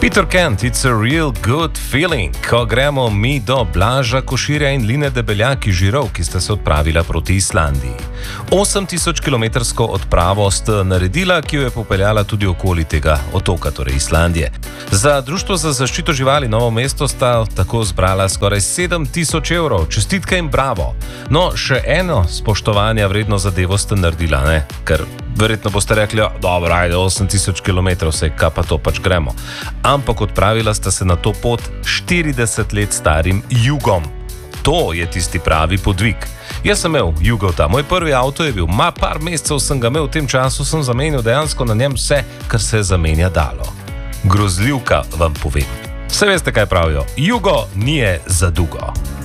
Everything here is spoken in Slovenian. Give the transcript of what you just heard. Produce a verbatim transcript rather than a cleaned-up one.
Peter Kent, it's a real good feeling, ko gremo mi do Blaža Koširja in Line Debeljak iz Žirov, ki sta se odpravila proti Islandiji. osem tisoč kilometrsko odpravo sta naredila, ki jo je popeljala tudi okoli tega otoka, torej Islandije. Za Društvo za zaščito živali Novo mesto sta tako zbrala skoraj sedem tisoč evrov. Čestitke in bravo. No, še eno spoštovanja vredno zadevo sta naredila, ne? Ker verjetno boste rekli, dobro, ajde, osem tisoč kilometrov, vse, kaj pa to pač gremo. Ampak odpravila sta se na to pot štirideset let starim Jugom. To je tisti pravi podvig. Jaz sem imel Jugota, moj prvi avto je bil, ma par mesecev sem ga imel, v tem času sem zamenjal dejansko na njem vse, kar se zamenja dalo. Grozljivka, vam povem. Vse veste, kaj pravijo, Jugo nije za dugo.